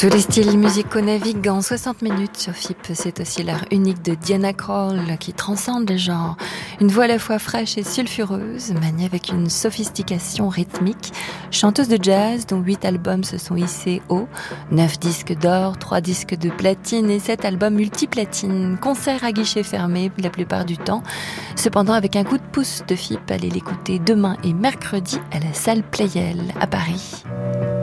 Tous les styles musicaux naviguent en 60 minutes sur FIP. C'est aussi l'art unique de Diana Krall qui transcende les genres. Une voix à la fois fraîche et sulfureuse, maniée avec une sophistication rythmique. Chanteuse de jazz dont 8 albums se sont hissés haut, 9 disques d'or, 3 disques de platine et 7 albums multiplatine. Concert à guichet fermé la plupart du temps. Cependant, avec un coup de pouce de FIP, allez l'écouter demain et mercredi à la salle Playel à Paris.